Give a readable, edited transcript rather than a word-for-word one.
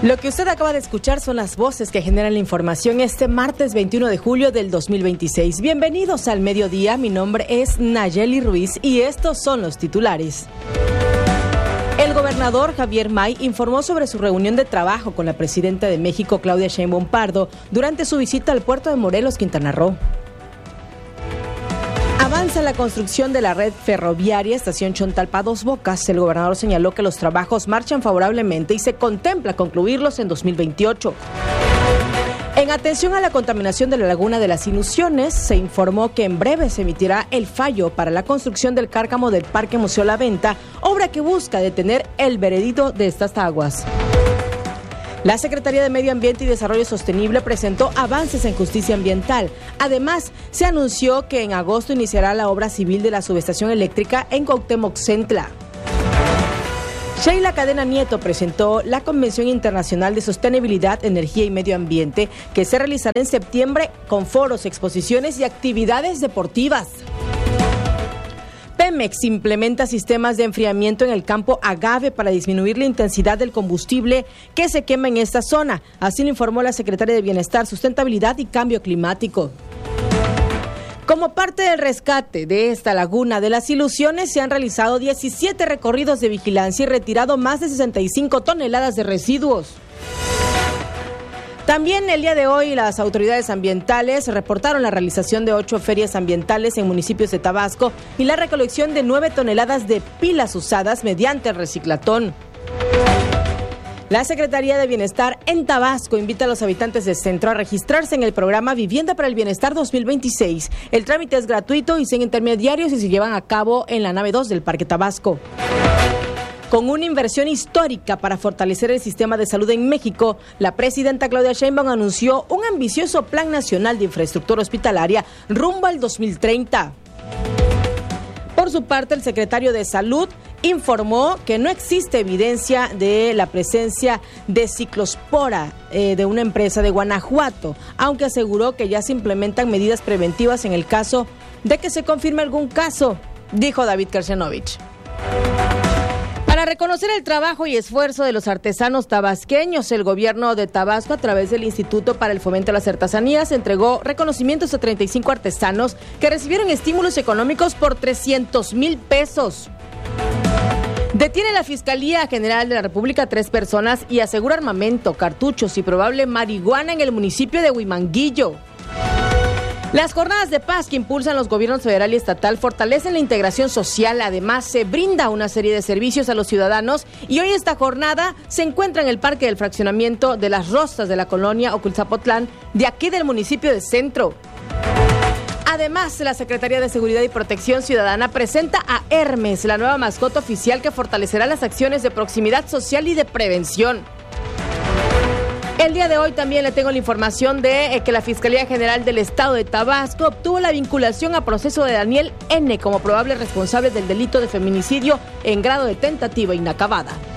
Lo que usted acaba de escuchar son las voces que generan la información este martes 21 de julio del 2026. Bienvenidos al mediodía, mi nombre es Nayeli Ruiz y estos son los titulares. El gobernador Javier May informó sobre su reunión de trabajo con la presidenta de México, Claudia Sheinbaum Pardo, durante su visita al puerto de Morelos, Quintana Roo. Avanza la construcción de la red ferroviaria Estación Chontalpa Dos Bocas. El gobernador señaló que los trabajos marchan favorablemente y se contempla concluirlos en 2028. En atención a la contaminación de la Laguna de las Ilusiones, se informó que en breve se emitirá el fallo para la construcción del cárcamo del Parque Museo La Venta, obra que busca detener el veredicto de estas aguas. La Secretaría de Medio Ambiente y Desarrollo Sostenible presentó avances en justicia ambiental. Además, se anunció que en agosto iniciará la obra civil de la subestación eléctrica en Cuauhtémoc Centla. Sheila Cadena Nieto presentó la Convención Internacional de Sostenibilidad, Energía y Medio Ambiente, que se realizará en septiembre con foros, exposiciones y actividades deportivas. Pemex implementa sistemas de enfriamiento en el campo Agave para disminuir la intensidad del combustible que se quema en esta zona. Así lo informó la secretaria de Bienestar, Sustentabilidad y Cambio Climático. Como parte del rescate de esta Laguna de las Ilusiones, se han realizado 17 recorridos de vigilancia y retirado más de 65 toneladas de residuos. También el día de hoy las autoridades ambientales reportaron la realización de 8 ferias ambientales en municipios de Tabasco y la recolección de 9 toneladas de pilas usadas mediante el reciclatón. La Secretaría de Bienestar en Tabasco invita a los habitantes del centro a registrarse en el programa Vivienda para el Bienestar 2026. El trámite es gratuito y sin intermediarios y se llevan a cabo en la nave 2 del Parque Tabasco. Con una inversión histórica para fortalecer el sistema de salud en México, la presidenta Claudia Sheinbaum anunció un ambicioso Plan Nacional de Infraestructura Hospitalaria rumbo al 2030. Por su parte, el secretario de Salud informó que no existe evidencia de la presencia de ciclospora de una empresa de Guanajuato, aunque aseguró que ya se implementan medidas preventivas en el caso de que se confirme algún caso, dijo David Kersenovich. Para reconocer el trabajo y esfuerzo de los artesanos tabasqueños, el gobierno de Tabasco, a través del Instituto para el Fomento de las Artesanías, entregó reconocimientos a 35 artesanos que recibieron estímulos económicos por 300,000 pesos. Detiene la Fiscalía General de la República a 3 personas y asegura armamento, cartuchos y probable marihuana en el municipio de Huimanguillo. Las jornadas de paz que impulsan los gobiernos federal y estatal fortalecen la integración social. Además, se brinda una serie de servicios a los ciudadanos y hoy esta jornada se encuentra en el Parque del Fraccionamiento de las Rosas de la colonia Oculzapotlán, de aquí del municipio de Centro. Además, la Secretaría de Seguridad y Protección Ciudadana presenta a Hermes, la nueva mascota oficial que fortalecerá las acciones de proximidad social y de prevención. El día de hoy también le tengo la información de que la Fiscalía General del Estado de Tabasco obtuvo la vinculación a proceso de Daniel N. como probable responsable del delito de feminicidio en grado de tentativa inacabada.